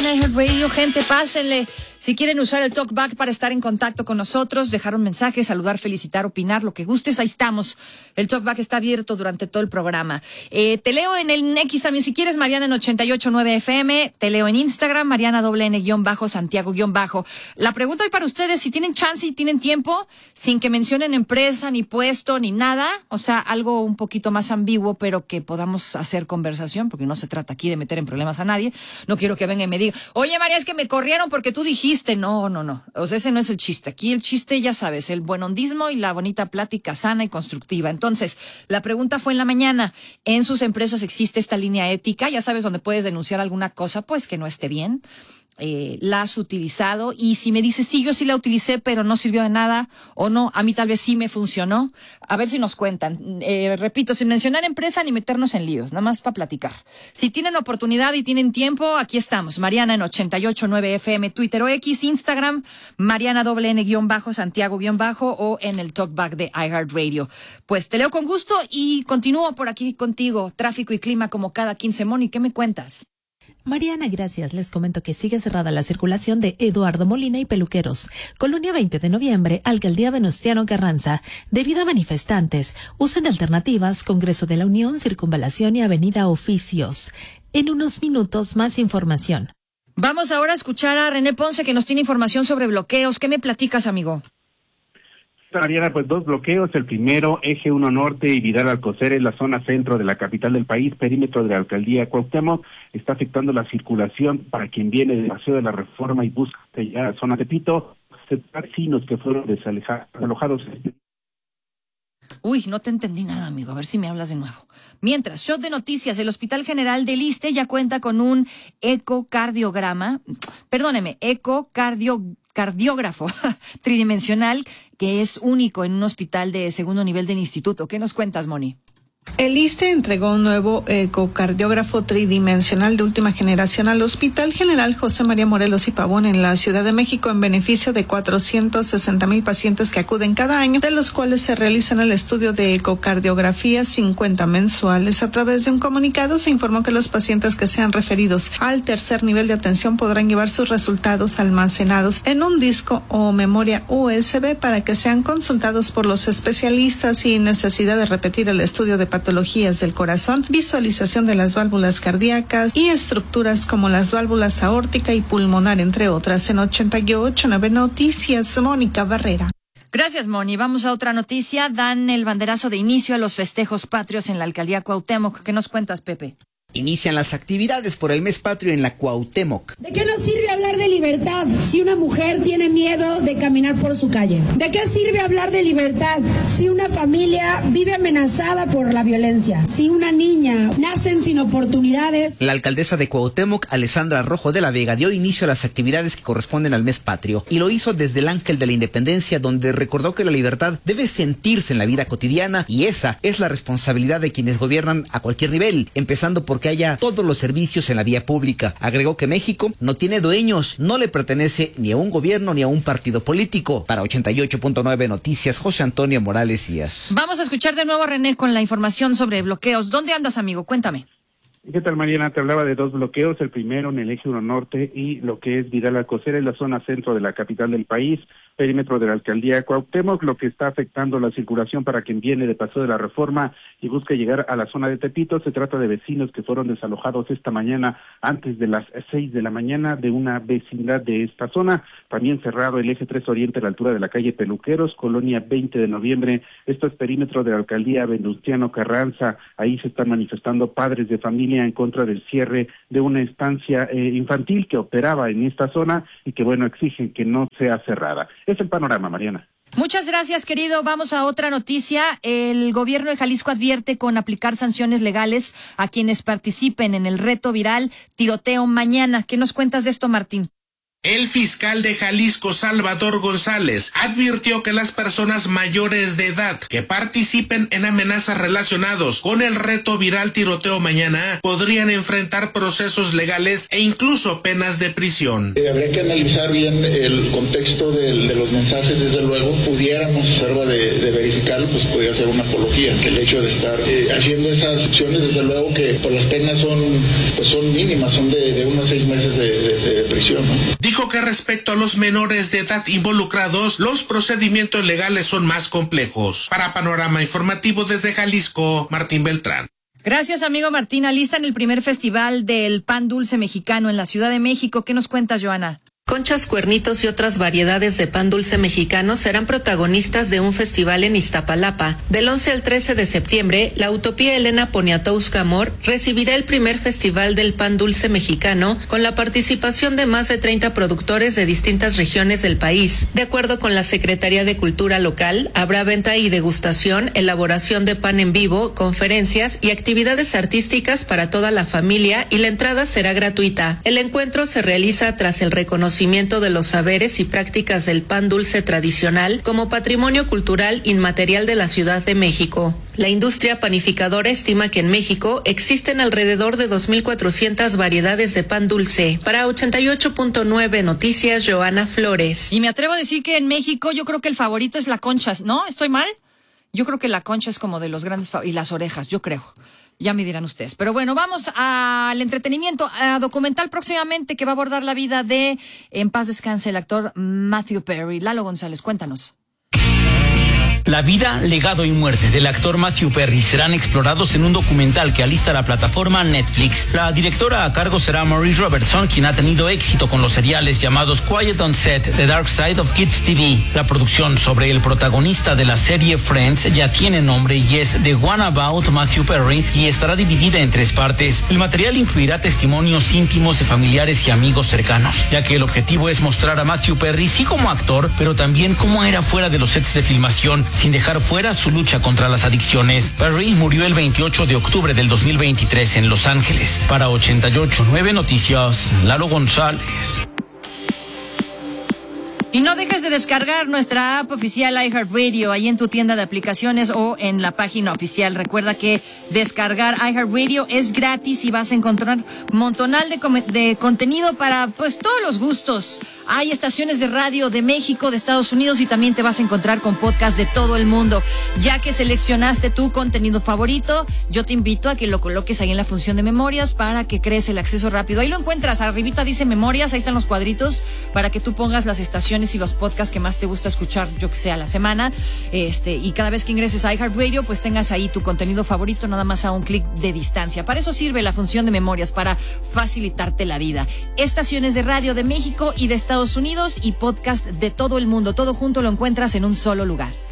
iHeartRadio. Gente, pásenle. Si quieren usar el TalkBack para estar en contacto con nosotros, dejar un mensaje, saludar, felicitar, opinar, lo que gustes, ahí estamos. El TalkBack está abierto durante todo el programa. Te leo en el X también, si quieres, Mariana en 88.9 FM. Te leo en Instagram, Mariana _N_Santiago_. La pregunta hoy para ustedes, si tienen chance y tienen tiempo, sin que mencionen empresa, ni puesto, ni nada, o sea, algo un poquito más ambiguo, pero que podamos hacer conversación, porque no se trata aquí de meter en problemas a nadie. No quiero que venga y me diga, oye, María, es que me corrieron porque tú dijiste. No. O sea, ese no es el chiste. Aquí el chiste, ya sabes, el buenondismo y la bonita plática sana y constructiva. Entonces, la pregunta fue en la mañana, ¿en sus empresas existe esta línea ética? Ya sabes, donde puedes denunciar alguna cosa, pues, que no esté bien. ¿La has utilizado? Y si me dices, sí, yo sí la utilicé, pero no sirvió de nada, o no, a mí tal vez sí me funcionó. A ver si nos cuentan. Repito, sin mencionar empresa ni meternos en líos, nada más para platicar. Si tienen oportunidad y tienen tiempo, aquí estamos. Mariana en 88.9 FM, Twitter o X, Instagram, Mariana _N_Santiago_ o en el Talkback de iHeartRadio. Pues te leo con gusto y continúo por aquí contigo. Tráfico y clima como cada 15. Moni, ¿qué me cuentas? Mariana, gracias. Les comento que sigue cerrada la circulación de Eduardo Molina y Peluqueros, Colonia 20 de Noviembre, Alcaldía Venustiano Carranza, debido a manifestantes. Usen alternativas, Congreso de la Unión, Circunvalación y Avenida Oficios. En unos minutos, más información. Vamos ahora a escuchar a René Ponce, que nos tiene información sobre bloqueos. ¿Qué me platicas, amigo? Mariana, pues 2 bloqueos. El primero, Eje 1 Norte y Vidal Alcocer, en la zona centro de la capital del país, perímetro de la alcaldía Cuauhtémoc, está afectando la circulación para quien viene del Paseo de la Reforma y busca ya la zona de Tepito. Vecinos que fueron desalojados. Uy, no te entendí nada, amigo. A ver si me hablas de nuevo. Mientras, shot de noticias. El Hospital General del Iste ya cuenta con un cardiógrafo tridimensional que es único en un hospital de segundo nivel del instituto. ¿Qué nos cuentas, Moni? El Iste entregó un nuevo ecocardiógrafo tridimensional de última generación al Hospital General José María Morelos y Pavón en la Ciudad de México en beneficio de 460,000 pacientes que acuden cada año, de los cuales se realizan el estudio de ecocardiografía 50 mensuales. A través de un comunicado se informó que los pacientes que sean referidos al tercer nivel de atención podrán llevar sus resultados almacenados en un disco o memoria USB para que sean consultados por los especialistas sin necesidad de repetir el estudio de patologías del corazón, visualización de las válvulas cardíacas y estructuras como las válvulas aórtica y pulmonar, entre otras. En 88.9 Noticias, Mónica Barrera. Gracias, Moni. Vamos a otra noticia. Dan el banderazo de inicio a los festejos patrios en la alcaldía Cuauhtémoc. ¿Qué nos cuentas, Pepe? Inician las actividades por el mes patrio en la Cuauhtémoc. ¿De qué nos sirve hablar de libertad si una mujer tiene miedo de caminar por su calle? ¿De qué sirve hablar de libertad si una familia vive amenazada por la violencia? Si una niña nace sin oportunidades. La alcaldesa de Cuauhtémoc, Alessandra Rojo de la Vega, dio inicio a las actividades que corresponden al mes patrio y lo hizo desde el Ángel de la Independencia, donde recordó que la libertad debe sentirse en la vida cotidiana y esa es la responsabilidad de quienes gobiernan a cualquier nivel, empezando por que haya todos los servicios en la vía pública. Agregó que México no tiene dueños, no le pertenece ni a un gobierno ni a un partido político. Para 88.9 Noticias, José Antonio Morales Díaz. Vamos a escuchar de nuevo a René con la información sobre bloqueos. ¿Dónde andas, amigo? Cuéntame. ¿Qué tal, Mariana? Te hablaba de 2 bloqueos, el primero en el Eje 1 Norte y lo que es Vidal Alcocer en la zona centro de la capital del país, perímetro de la alcaldía Cuauhtémoc, lo que está afectando la circulación para quien viene de Paseo de la Reforma y busca llegar a la zona de Tepito. Se trata de vecinos que fueron desalojados esta mañana antes de las 6 de la mañana de una vecindad de esta zona. También cerrado el Eje 3 Oriente a la altura de la calle Peluqueros, Colonia 20 de Noviembre. Esto es perímetro de la alcaldía Venustiano Carranza. Ahí se están manifestando padres de familia en contra del cierre de una estancia infantil que operaba en esta zona y que, bueno, exigen que no sea cerrada. Es el panorama, Mariana. Muchas gracias, querido. Vamos a otra noticia. El gobierno de Jalisco advierte con aplicar sanciones legales a quienes participen en el reto viral Tiroteo Mañana. ¿Qué nos cuentas de esto, Martín? El fiscal de Jalisco, Salvador González, advirtió que las personas mayores de edad que participen en amenazas relacionados con el reto viral Tiroteo Mañana podrían enfrentar procesos legales e incluso penas de prisión. Habría que analizar bien el contexto de los mensajes, desde luego. Pudiéramos, observa de verificarlo, pues podría ser una apología. Que el hecho de estar haciendo esas acciones, desde luego que pues, las penas son mínimas, son de unos 6 meses de prisión, ¿no? Dijo que respecto a los menores de edad involucrados, los procedimientos legales son más complejos. Para Panorama Informativo desde Jalisco, Martín Beltrán. Gracias, amigo Martín. Alistan el primer festival del pan dulce mexicano en la Ciudad de México. ¿Qué nos cuentas, Joana? Conchas, cuernitos y otras variedades de pan dulce mexicano serán protagonistas de un festival en Iztapalapa. Del 11 al 13 de septiembre, la Utopía Elena Poniatowska Amor recibirá el primer festival del pan dulce mexicano con la participación de más de 30 productores de distintas regiones del país. De acuerdo con la Secretaría de Cultura local, habrá venta y degustación, elaboración de pan en vivo, conferencias y actividades artísticas para toda la familia y la entrada será gratuita. El encuentro se realiza tras el reconocimiento de los saberes y prácticas del pan dulce tradicional como patrimonio cultural inmaterial de la Ciudad de México. La industria panificadora estima que en México existen alrededor de 2,400 variedades de pan dulce. Para 88.9 Noticias, Joana Flores. Y me atrevo a decir que en México yo creo que el favorito es la concha, ¿no? ¿Estoy mal? Yo creo que la concha es como de los grandes y las orejas, yo creo. Ya me dirán ustedes. Pero bueno, vamos al entretenimiento, a documental próximamente que va a abordar la vida de, en paz descanse, el actor Matthew Perry. Lalo González, cuéntanos. La vida, legado y muerte del actor Matthew Perry serán explorados en un documental que alista la plataforma Netflix. La directora a cargo será Maurice Robertson, quien ha tenido éxito con los seriales llamados Quiet on Set, The Dark Side of Kids TV. La producción sobre el protagonista de la serie Friends ya tiene nombre y es The One About Matthew Perry y estará dividida en 3 partes. El material incluirá testimonios íntimos de familiares y amigos cercanos, ya que el objetivo es mostrar a Matthew Perry sí como actor, pero también cómo era fuera de los sets de filmación, sin dejar fuera su lucha contra las adicciones. Perry murió el 28 de octubre del 2023 en Los Ángeles. Para 88.9 Noticias, Lalo González. Y no dejes de descargar nuestra app oficial iHeartRadio ahí en tu tienda de aplicaciones o en la página oficial. Recuerda que descargar iHeartRadio es gratis y vas a encontrar montonal de contenido para pues todos los gustos. Hay estaciones de radio de México, de Estados Unidos y también te vas a encontrar con podcasts de todo el mundo. Ya que seleccionaste tu contenido favorito, yo te invito a que lo coloques ahí en la función de memorias para que crees el acceso rápido. Ahí lo encuentras, arribita dice memorias, ahí están los cuadritos para que tú pongas las estaciones y los podcasts que más te gusta escuchar, yo que sé, a la semana, y cada vez que ingreses a iHeartRadio, pues tengas ahí tu contenido favorito nada más a un clic de distancia. Para eso sirve la función de memorias, para facilitarte la vida. Estaciones de radio de México y de Estados Unidos y podcast de todo el mundo, todo junto lo encuentras en un solo lugar.